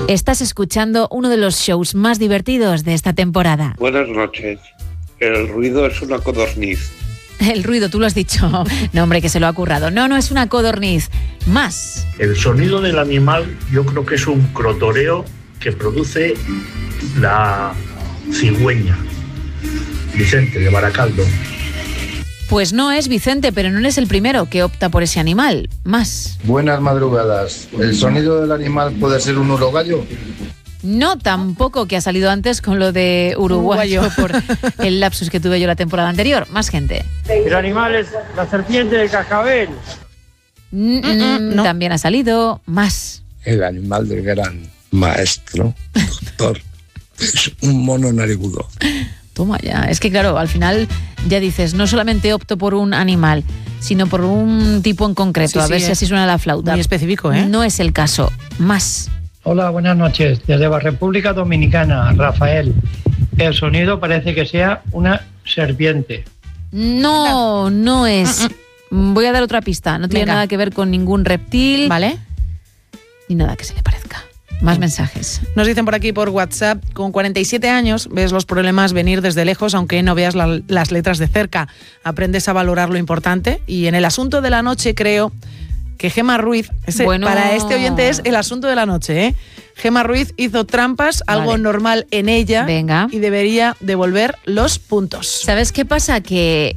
Estás escuchando uno de los shows más divertidos de esta temporada. Buenas noches. El ruido es una codorniz. El ruido, tú lo has dicho. No, hombre, que se lo ha currado. No es una codorniz. Más. El sonido del animal yo creo que es un crotoreo que produce la cigüeña. Vicente, de Baracaldo. Pues no es Vicente, pero no eres el primero que opta por ese animal. Más. Buenas madrugadas. ¿El sonido del animal puede ser un urogallo? No, tampoco, que ha salido antes con lo de uruguayo por el lapsus que tuve yo la temporada anterior. Más gente. El animal es la serpiente del cascabel. No. También ha salido. Más. El animal del gran maestro, doctor, es un mono narigudo. Toma ya. Es que claro, al final ya dices, no solamente opto por un animal, sino por un tipo en concreto. Sí, a ver si así suena la flauta. Muy específico, ¿eh? No es el caso. Más. Hola, buenas noches. Desde la República Dominicana, Rafael. El sonido parece que sea una serpiente. No es. Voy a dar otra pista. No tiene nada que ver con ningún reptil. ¿Vale? Ni nada que se le parezca. Más mensajes. Nos dicen por aquí por WhatsApp, con 47 años ves los problemas venir desde lejos, aunque no veas las letras de cerca. Aprendes a valorar lo importante y en el asunto de la noche creo que Gemma Ruiz, para este oyente es el asunto de la noche, ¿eh? Gemma Ruiz hizo trampas, algo normal en ella. Venga. Y debería devolver los puntos. ¿Sabes qué pasa? Que